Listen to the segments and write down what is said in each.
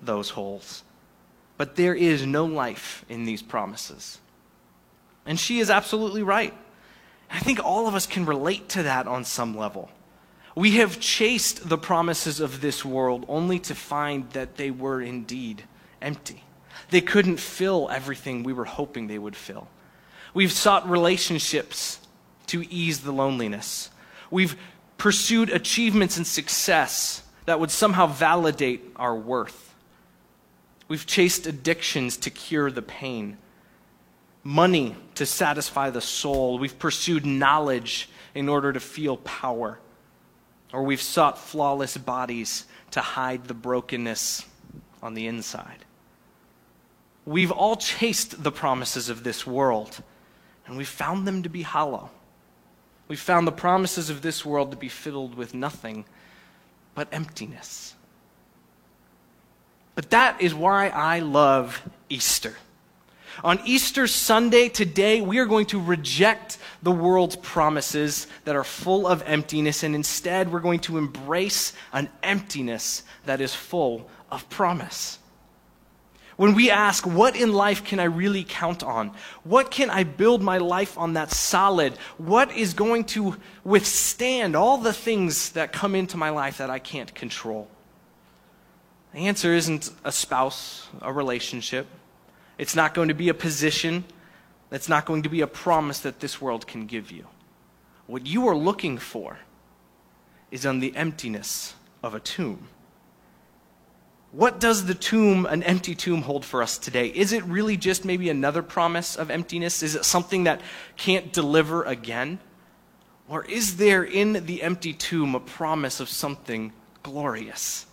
those holes. But there is no life in these promises. And she is absolutely right. I think all of us can relate to that on some level. We have chased the promises of this world only to find that they were indeed empty. They couldn't fill everything we were hoping they would fill. We've sought relationships to ease the loneliness. We've pursued achievements and success that would somehow validate our worth. We've chased addictions to cure the pain, money to satisfy the soul. We've pursued knowledge in order to feel power. Or we've sought flawless bodies to hide the brokenness on the inside. We've all chased the promises of this world, and we've found them to be hollow. We've found the promises of this world to be filled with nothing but emptiness. But that is why I love Easter. On Easter Sunday, today, we are going to reject the world's promises that are full of emptiness, and instead we're going to embrace an emptiness that is full of promise. When we ask, what in life can I really count on? What can I build my life on that's solid? What is going to withstand all the things that come into my life that I can't control? The answer isn't a spouse, a relationship. It's not going to be a position. It's not going to be a promise that this world can give you. What you are looking for is on the emptiness of a tomb. What does the tomb, an empty tomb, hold for us today? Is it really just maybe another promise of emptiness? Is it something that can't deliver again? Or is there in the empty tomb a promise of something glorious?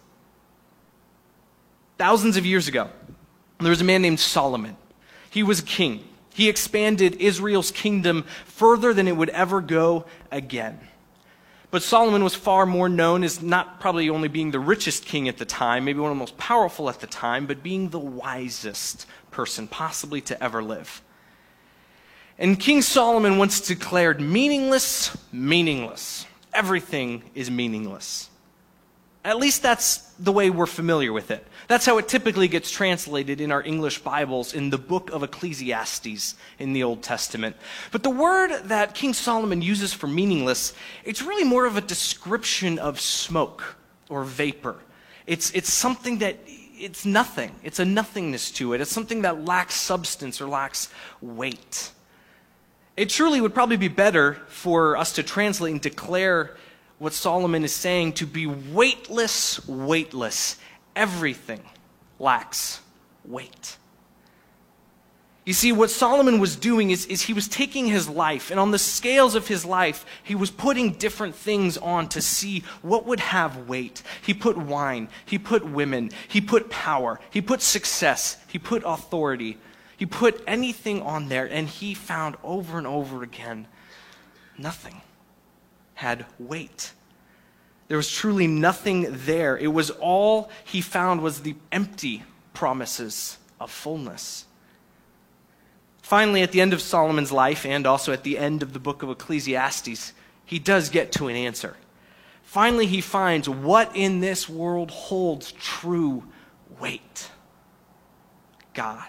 Thousands of years ago, there was a man named Solomon. He was a king. He expanded Israel's kingdom further than it would ever go again. But Solomon was far more known as not probably only being the richest king at the time, maybe one of the most powerful at the time, but being the wisest person possibly to ever live. And King Solomon once declared, meaningless, meaningless. Everything is meaningless. At least that's the way we're familiar with it. That's how it typically gets translated in our English Bibles in the book of Ecclesiastes in the Old Testament. But the word that King Solomon uses for meaningless, it's really more of a description of smoke or vapor. It's something that, it's nothing. It's a nothingness to it. It's something that lacks substance or lacks weight. It truly would probably be better for us to translate and declare what Solomon is saying to be weightless, weightless. Everything lacks weight. You see, what Solomon was doing is he was taking his life, and on the scales of his life, he was putting different things on to see what would have weight. He put wine, he put women, he put power, he put success, he put authority. He put anything on there, and he found over and over again, nothing had weight. There was truly nothing there. It was all he found was the empty promises of fullness. Finally, at the end of Solomon's life, and also at the end of the book of Ecclesiastes, he does get to an answer. Finally, he finds what in this world holds true weight. God.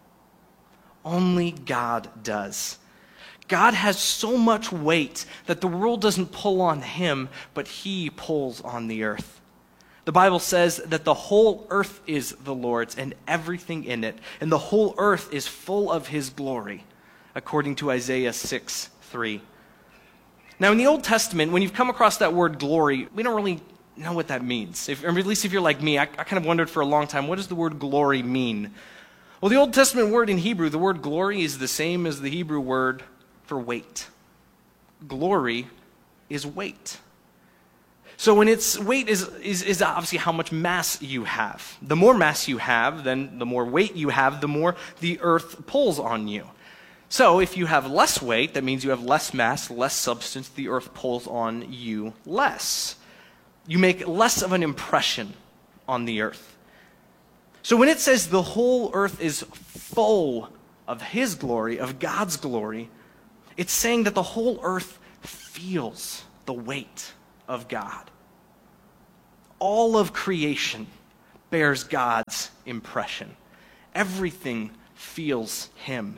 Only God does. God has so much weight that the world doesn't pull on him, but he pulls on the earth. The Bible says that the whole earth is the Lord's and everything in it, and the whole earth is full of his glory, according to Isaiah 6:3. Now, in the Old Testament, when you've come across that word glory, we don't really know what that means. Or at least if you're like me, I kind of wondered for a long time, what does the word glory mean? Well, the Old Testament word in Hebrew, the word glory, is the same as the Hebrew word for weight. Glory is weight. So when it's weight is obviously how much mass you have. The more mass you have, then the more weight you have, the more the earth pulls on you. So if you have less weight, that means you have less mass, less substance, the earth pulls on you less. You make less of an impression on the earth. So when it says the whole earth is full of his glory, of God's glory, it's saying that the whole earth feels the weight of God. All of creation bears God's impression. Everything feels him.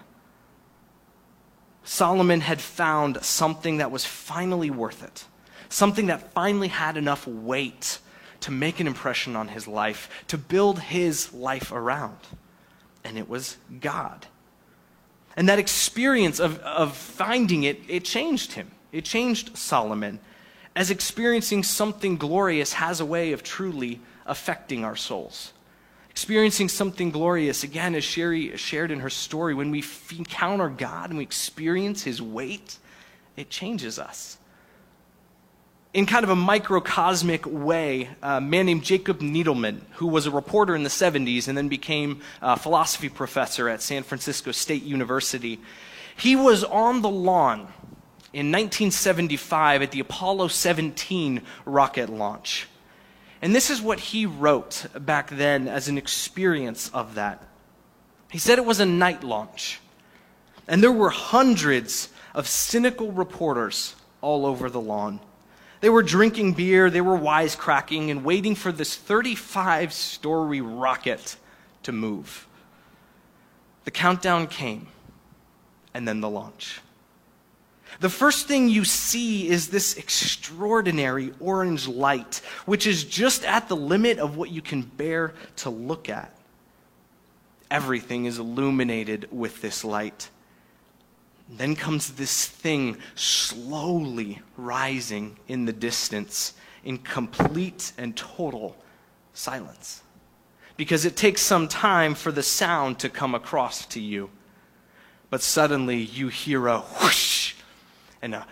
Solomon had found something that was finally worth it, something that finally had enough weight to make an impression on his life, to build his life around. And it was God. And that experience of finding it, it changed him. It changed Solomon, as experiencing something glorious has a way of truly affecting our souls. Experiencing something glorious, again, as Sherry shared in her story, when we encounter God and we experience his weight, it changes us. In kind of a microcosmic way, a man named Jacob Needleman, who was a reporter in the 70s and then became a philosophy professor at San Francisco State University, he was on the lawn in 1975 at the Apollo 17 rocket launch. And this is what he wrote back then as an experience of that. He said it was a night launch, and there were hundreds of cynical reporters all over the lawn. They were drinking beer, they were wisecracking, and waiting for this 35-story rocket to move. The countdown came, and then the launch. The first thing you see is this extraordinary orange light, which is just at the limit of what you can bear to look at. Everything is illuminated with this light. Then comes this thing slowly rising in the distance in complete and total silence. Because it takes some time for the sound to come across to you. But suddenly you hear a whoosh and a...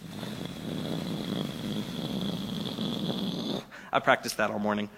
I practiced that all morning.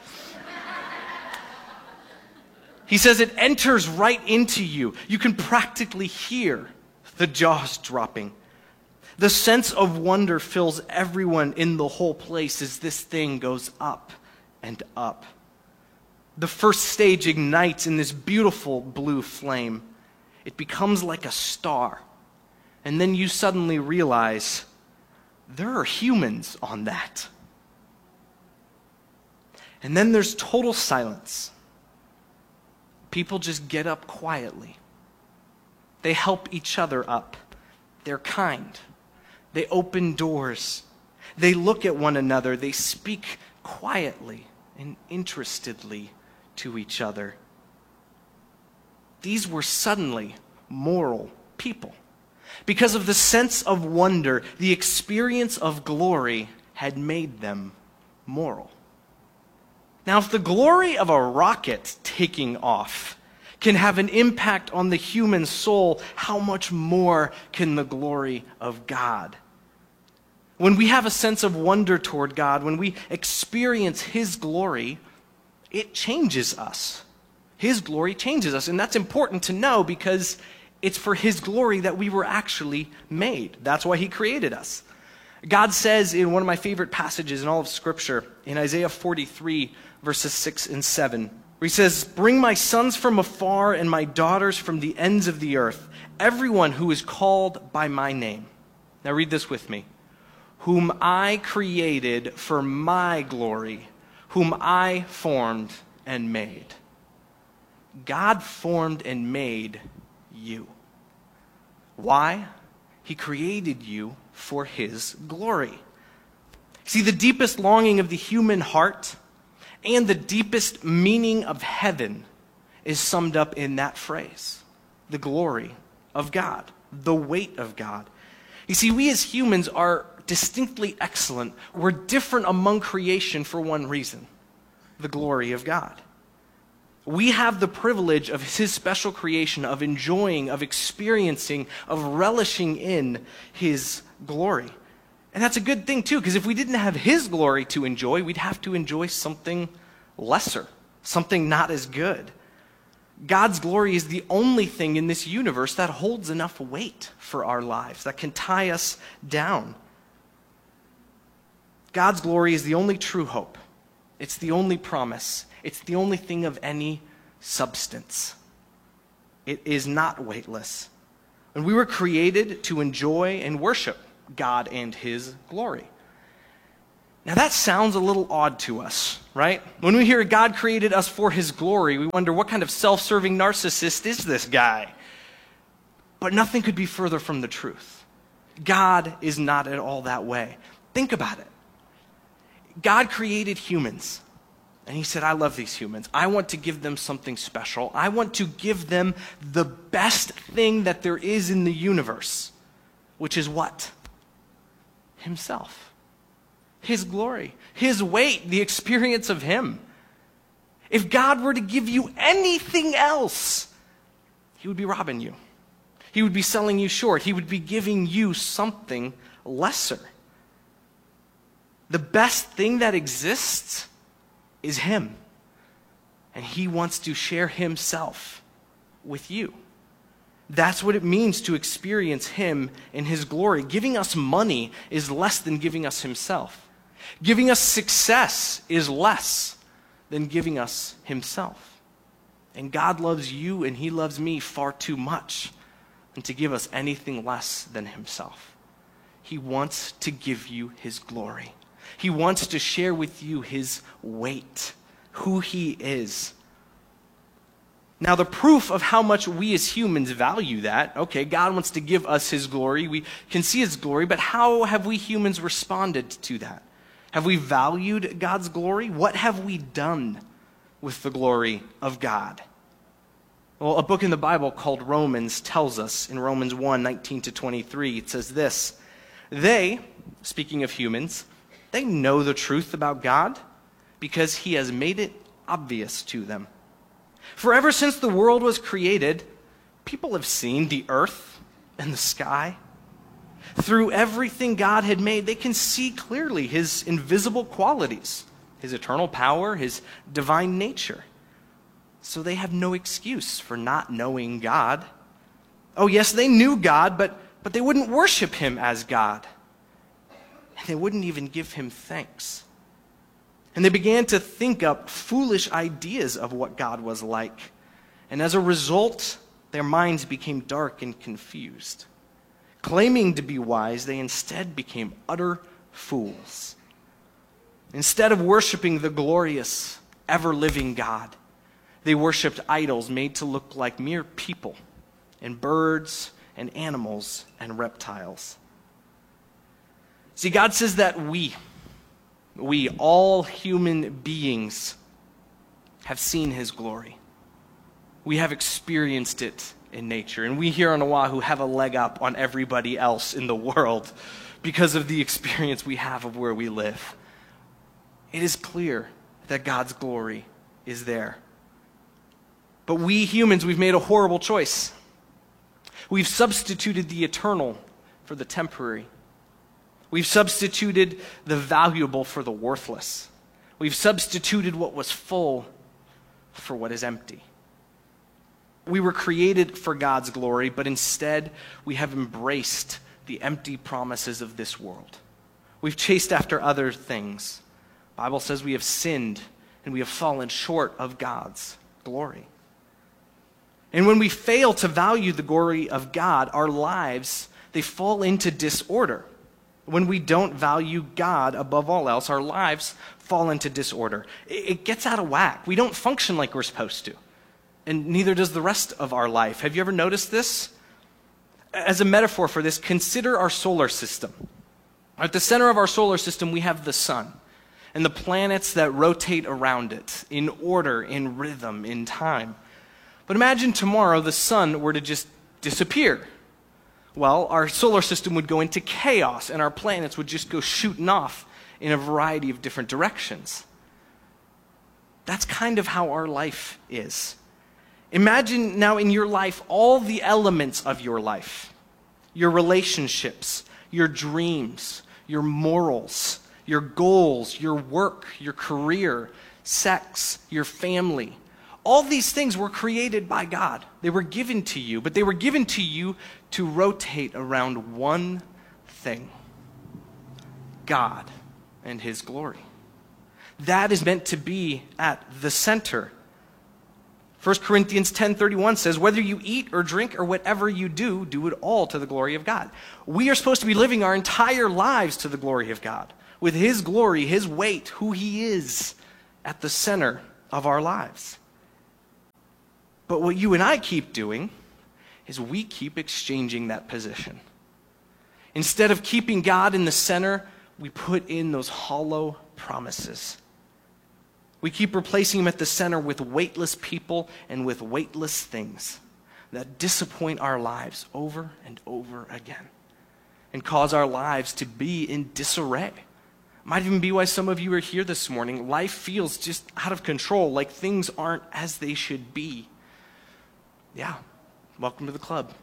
He says it enters right into you. You can practically hear the jaws dropping. The sense of wonder fills everyone in the whole place as this thing goes up and up. The first stage ignites in this beautiful blue flame. It becomes like a star. And then you suddenly realize there are humans on that. And then there's total silence. People just get up quietly. They help each other up. They're kind. They open doors. They look at one another. They speak quietly and interestedly to each other. These were suddenly moral people. Because of the sense of wonder, the experience of glory had made them moral. Now, if the glory of a rocket taking off can have an impact on the human soul, how much more can the glory of God? When we have a sense of wonder toward God, when we experience his glory, it changes us. His glory changes us, and that's important to know because it's for his glory that we were actually made. That's why he created us. God says in one of my favorite passages in all of Scripture, in Isaiah 43, verses 6 and 7, where he says, "Bring my sons from afar and my daughters from the ends of the earth, everyone who is called by my name." Now read this with me. "Whom I created for my glory, whom I formed and made." God formed and made you. Why? He created you for his glory. See, the deepest longing of the human heart and the deepest meaning of heaven is summed up in that phrase: the glory of God, the weight of God. You see, we as humans are distinctly excellent. We're different among creation for one reason: the glory of God. We have the privilege of his special creation, of enjoying, of experiencing, of relishing in his glory. And that's a good thing too, because if we didn't have his glory to enjoy, we'd have to enjoy something lesser, something not as good. God's glory is the only thing in this universe that holds enough weight for our lives, that can tie us down. God's glory is the only true hope. It's the only promise. It's the only thing of any substance. It is not weightless. And we were created to enjoy and worship God and his glory. Now that sounds a little odd to us, right? When we hear God created us for his glory, we wonder, what kind of self-serving narcissist is this guy? But nothing could be further from the truth. God is not at all that way. Think about it. God created humans, and he said, I love these humans. I want to give them something special. I want to give them the best thing that there is in the universe, which is what? Himself. His glory, his weight, the experience of him. If God were to give you anything else, he would be robbing you. He would be selling you short. He would be giving you something lesser. The best thing that exists is him. And he wants to share himself with you. That's what it means to experience him in his glory. Giving us money is less than giving us himself. Giving us success is less than giving us himself. And God loves you and he loves me far too much and to give us anything less than himself. He wants to give you his glory. He wants to share with you his weight, who he is. Now, the proof of how much we as humans value that, okay, God wants to give us his glory. We can see his glory, but how have we humans responded to that? Have we valued God's glory? What have we done with the glory of God? Well, a book in the Bible called Romans tells us in Romans 1:19-23, it says this, they, speaking of humans, they know the truth about God because he has made it obvious to them. For ever since the world was created, people have seen the earth and the sky. Through everything God had made, they can see clearly his invisible qualities, his eternal power, his divine nature. So they have no excuse for not knowing God. Oh, yes, they knew God, but they wouldn't worship him as God. And they wouldn't even give him thanks. And they began to think up foolish ideas of what God was like. And as a result, their minds became dark and confused. Claiming to be wise, they instead became utter fools. Instead of worshiping the glorious, ever-living God, they worshiped idols made to look like mere people and birds and animals and reptiles. See, God says that we, all human beings, have seen his glory. We have experienced it in nature. And we here on Oahu have a leg up on everybody else in the world because of the experience we have of where we live. It is clear that God's glory is there. But we humans, we've made a horrible choice. We've substituted the eternal for the temporary. We've substituted the valuable for the worthless. We've substituted what was full for what is empty. We were created for God's glory, but instead we have embraced the empty promises of this world. We've chased after other things. The Bible says we have sinned and we have fallen short of God's glory. And when we fail to value the glory of God, our lives, they fall into disorder. When we don't value God above all else, our lives fall into disorder. It gets out of whack. We don't function like we're supposed to. And neither does the rest of our life. Have you ever noticed this? As a metaphor for this, consider our solar system. At the center of our solar system, we have the sun and the planets that rotate around it in order, in rhythm, in time. But imagine tomorrow the sun were to just disappear. Well, our solar system would go into chaos and our planets would just go shooting off in a variety of different directions. That's kind of how our life is. Imagine now in your life all the elements of your life, your relationships, your dreams, your morals, your goals, your work, your career, sex, your family. All these things were created by God. They were given to you, but they were given to you to rotate around one thing: God and his glory. That is meant to be at the center. 1 Corinthians 10:31 says, whether you eat or drink or whatever you do, do it all to the glory of God. We are supposed to be living our entire lives to the glory of God. with his glory, his weight, who he is at the center of our lives. But what you and I keep doing is we keep exchanging that position. Instead of keeping God in the center, we put in those hollow promises. We keep replacing him at the center with weightless people and with weightless things that disappoint our lives over and over again and cause our lives to be in disarray. Might even be why some of you are here this morning. Life feels just out of control, like things aren't as they should be. Yeah, welcome to the club.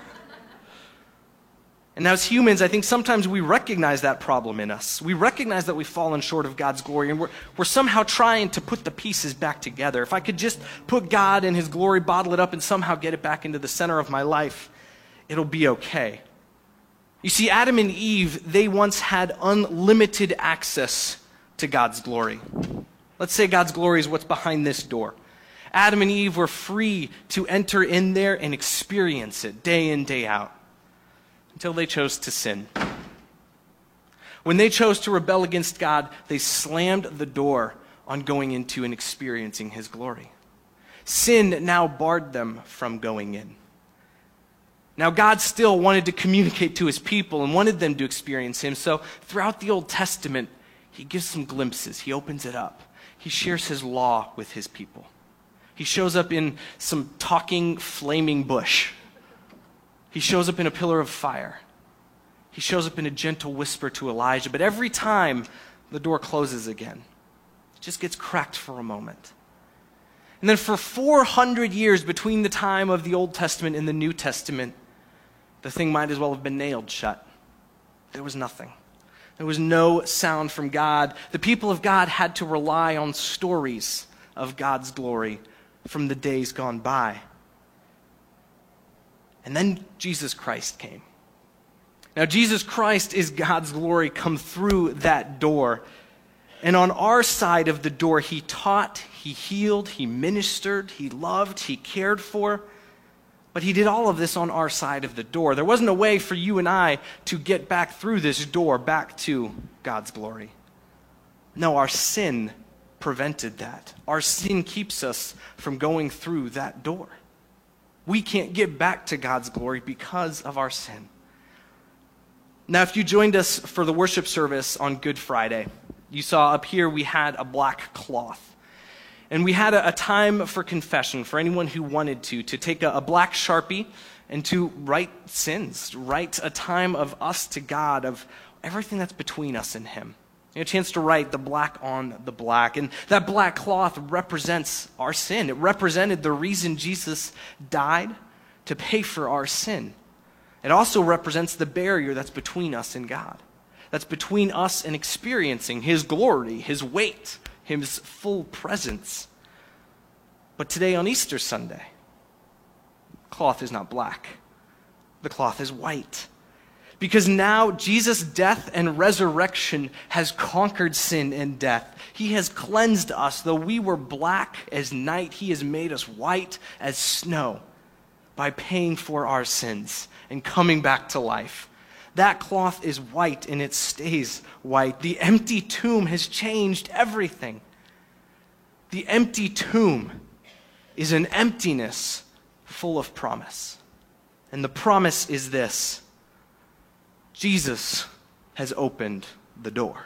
And as humans, I think sometimes we recognize that problem in us. We recognize that we've fallen short of God's glory, and we're somehow trying to put the pieces back together. If I could just put God and his glory, bottle it up, and somehow get it back into the center of my life, it'll be okay. You see, Adam and Eve, they once had unlimited access to God's glory. Let's say God's glory is what's behind this door. Adam and Eve were free to enter in there and experience it day in, day out, until they chose to sin. When they chose to rebel against God, they slammed the door on going into and experiencing his glory. Sin now barred them from going in. Now, God still wanted to communicate to his people and wanted them to experience him. So throughout the Old Testament, he gives some glimpses. He opens it up. He shares his law with his people. He shows up in some talking, flaming bush. He shows up in a pillar of fire. He shows up in a gentle whisper to Elijah. But every time, the door closes again. It just gets cracked for a moment. And then for 400 years between the time of the Old Testament and the New Testament, the thing might as well have been nailed shut. There was nothing. There was no sound from God. The people of God had to rely on stories of God's glory from the days gone by. And then Jesus Christ came. Now, Jesus Christ is God's glory come through that door. And on our side of the door, he taught, he healed, he ministered, he loved, he cared for. But he did all of this on our side of the door. There wasn't a way for you and I to get back through this door, back to God's glory. No, our sin prevented that. Our sin keeps us from going through that door. We can't get back to God's glory because of our sin. Now, if you joined us for the worship service on Good Friday, you saw up here we had a black cloth. And we had a time for confession for anyone who wanted to take a black Sharpie and to write sins, write a time of us to God, of everything that's between us and him. You had a chance to write the black on the black. And that black cloth represents our sin. It represented the reason Jesus died, to pay for our sin. It also represents the barrier that's between us and God, that's between us and experiencing his glory, his weight, his full presence. But today on Easter Sunday, the cloth is not black. The cloth is white. Because now Jesus' death and resurrection has conquered sin and death. He has cleansed us. Though we were black as night, he has made us white as snow by paying for our sins and coming back to life. That cloth is white and it stays white. The empty tomb has changed everything. The empty tomb is an emptiness full of promise. And the promise is this: Jesus has opened the door.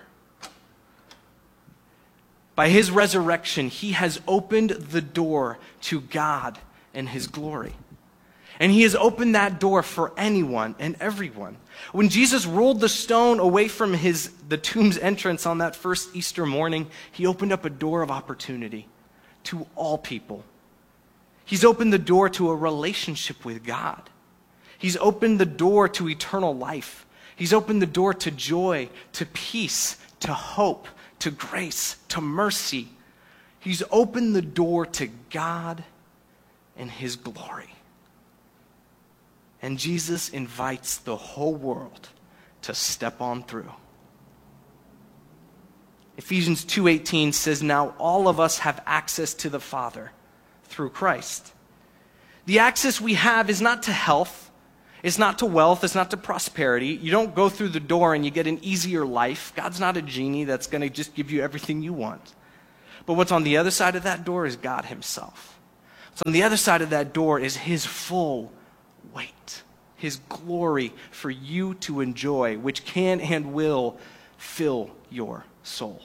By his resurrection, he has opened the door to God and his glory. And he has opened that door for anyone and everyone. When Jesus rolled the stone away from the tomb's entrance on that first Easter morning, he opened up a door of opportunity to all people. He's opened the door to a relationship with God. He's opened the door to eternal life. He's opened the door to joy, to peace, to hope, to grace, to mercy. He's opened the door to God and his glory. And Jesus invites the whole world to step on through. Ephesians 2:18 says, "Now all of us have access to the Father through Christ." The access we have is not to health. It's not to wealth. It's not to prosperity. You don't go through the door and you get an easier life. God's not a genie that's going to just give you everything you want. But what's on the other side of that door is God himself. What's on the other side of that door is his full weight, his glory for you to enjoy, which can and will fill your soul.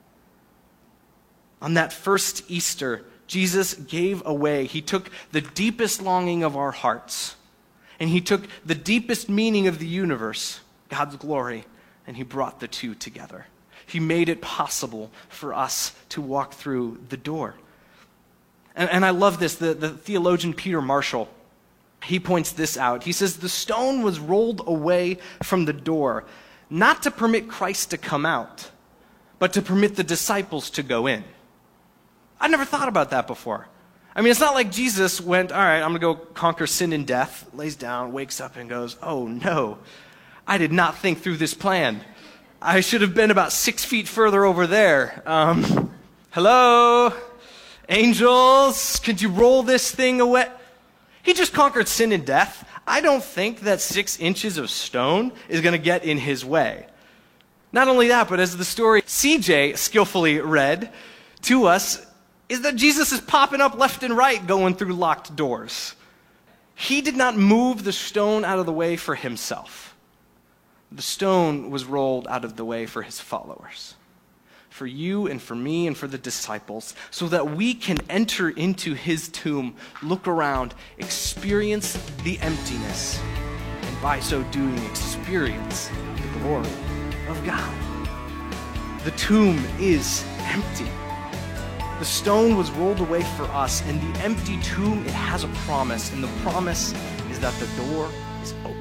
On that first Easter, Jesus gave away. He took the deepest longing of our hearts, and he took the deepest meaning of the universe, God's glory, and he brought the two together. He made it possible for us to walk through the door. And I love this. The theologian Peter Marshall, he points this out. He says, the stone was rolled away from the door, not to permit Christ to come out, but to permit the disciples to go in. I never thought about that before. I mean, it's not like Jesus went, all right, I'm going to go conquer sin and death, lays down, wakes up, and goes, oh no, I did not think through this plan. I should have been about 6 feet further over there. Hello? Angels, could you roll this thing away? He just conquered sin and death. I don't think that 6 inches of stone is going to get in his way. Not only that, but as the story CJ skillfully read to us, is that Jesus is popping up left and right going through locked doors. He did not move the stone out of the way for himself. The stone was rolled out of the way for his followers, for you and for me and for the disciples, so that we can enter into his tomb, look around, experience the emptiness, and by so doing experience the glory of God. The tomb is empty. The stone was rolled away for us, and the empty tomb, it has a promise, and the promise is that the door is open.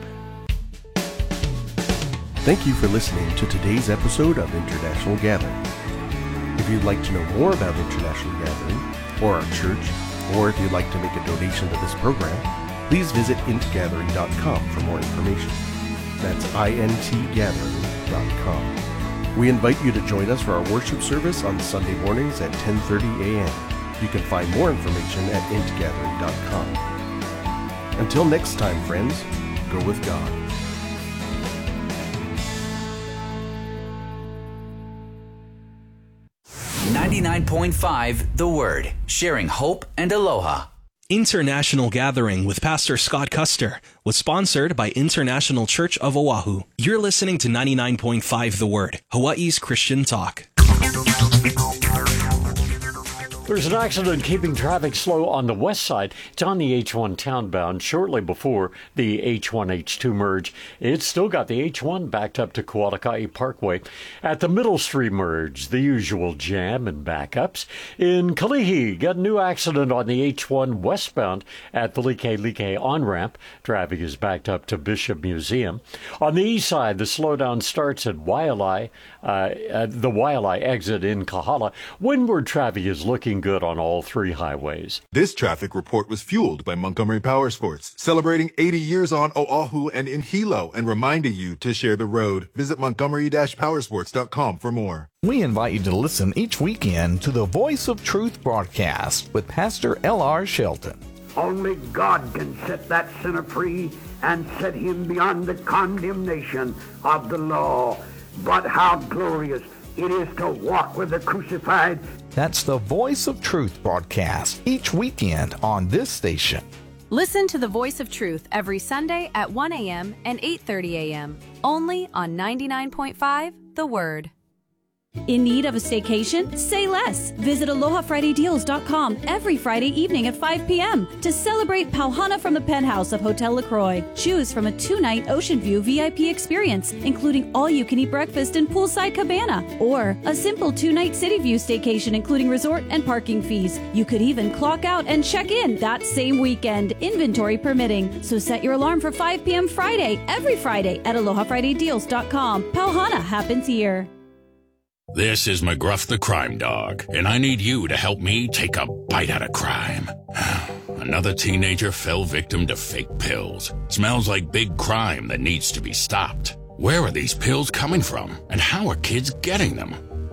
Thank you for listening to today's episode of International Gathering. If you'd like to know more about International Gathering, or our church, or if you'd like to make a donation to this program, please visit intgathering.com for more information. That's intgathering.com. We invite you to join us for our worship service on Sunday mornings at 10:30 a.m. You can find more information at intgathering.com. Until next time, friends, go with God. .5 The Word, sharing hope and aloha. International Gathering with Pastor Scott Custer was sponsored by International Church of Oahu. You're listening to 99.5 The Word, Hawaii's Christian talk. There's an accident keeping traffic slow on the west side. It's on the H1 townbound shortly before the H1-H2 merge. It's still got the H1 backed up to Kualakai Parkway. At the Middle Street merge, the usual jam and backups. In Kalihi, got a new accident on the H1 westbound at the Like on-ramp. Traffic is backed up to Bishop Museum. On the east side, the slowdown starts at Waialae, the Waialae exit in Kahala. Windward traffic is looking good on all three highways. This traffic report was fueled by Montgomery Power Sports, celebrating 80 years on Oahu and in Hilo, and reminding you to share the road. Visit montgomery-powersports.com for more. We invite you to listen each weekend to the Voice of Truth broadcast with Pastor L.R. Shelton. Only God can set that sinner free and set him beyond the condemnation of the law. But how glorious it is to walk with the crucified. That's the Voice of Truth broadcast each weekend on this station. Listen to the Voice of Truth every Sunday at 1 a.m. and 8:30 a.m. only on 99.5 The Word. In need of a staycation? Say less. Visit AlohaFridayDeals.com every Friday evening at 5 p.m. to celebrate Pauhana from the penthouse of Hotel LaCroix. Choose from a 2-night Ocean View VIP experience, including all-you-can-eat breakfast and poolside cabana, or a simple 2-night City View staycation, including resort and parking fees. You could even clock out and check in that same weekend, inventory permitting. So set your alarm for 5 p.m. Friday, every Friday at AlohaFridayDeals.com. Pauhana happens here. This is McGruff the Crime Dog, and I need you to help me take a bite out of crime. Another teenager fell victim to fake pills. Smells like big crime that needs to be stopped. Where are these pills coming from, and how are kids getting them?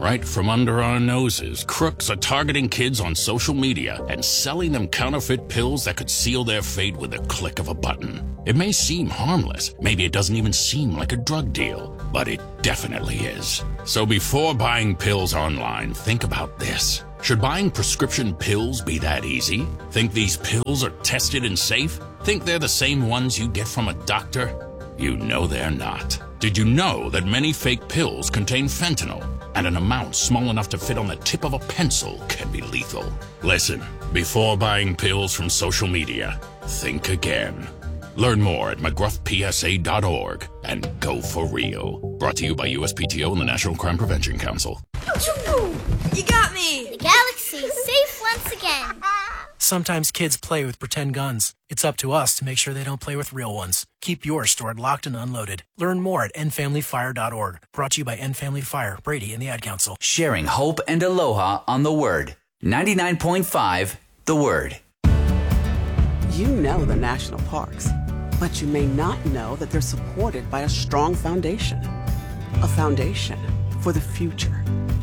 Right from under our noses, crooks are targeting kids on social media and selling them counterfeit pills that could seal their fate with a click of a button. It may seem harmless, maybe it doesn't even seem like a drug deal, but it definitely is. So before buying pills online, think about this. Should buying prescription pills be that easy? Think these pills are tested and safe? Think they're the same ones you get from a doctor? You know they're not. Did you know that many fake pills contain fentanyl, and an amount small enough to fit on the tip of a pencil can be lethal? Listen, before buying pills from social media, think again. Learn more at mcgruffpsa.org and go for real. Brought to you by USPTO and the National Crime Prevention Council. You got me! The galaxy's safe once again. Sometimes kids play with pretend guns. It's up to us to make sure they don't play with real ones. Keep yours stored locked and unloaded. Learn more at endfamilyfire.org. Brought to you by End Family Fire, Brady, and the Ad Council. Sharing hope and aloha on The Word. 99.5 The Word. You know the national parks, but you may not know that they're supported by a strong foundation. A foundation for the future.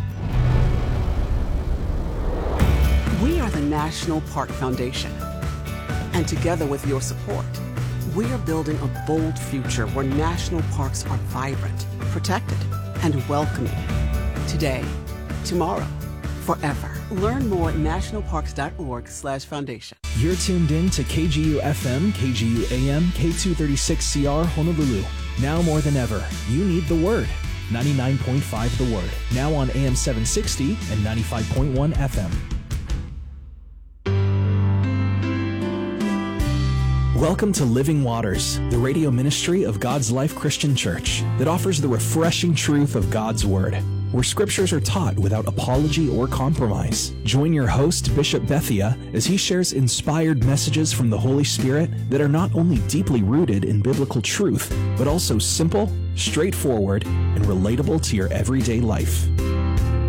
We are the National Park Foundation, and together with your support, we are building a bold future where national parks are vibrant, protected, and welcoming. Today, tomorrow, forever. Learn more at nationalparks.org/foundation. You're tuned in to KGU FM, KGU AM, K236CR Honolulu. Now more than ever, you need the Word. 99.5 The Word. Now on AM 760 and 95.1 FM. Welcome to Living Waters, the radio ministry of God's Life Christian Church that offers the refreshing truth of God's Word, where scriptures are taught without apology or compromise. Join your host, Bishop Bethia, as he shares inspired messages from the Holy Spirit that are not only deeply rooted in biblical truth, but also simple, straightforward, and relatable to your everyday life.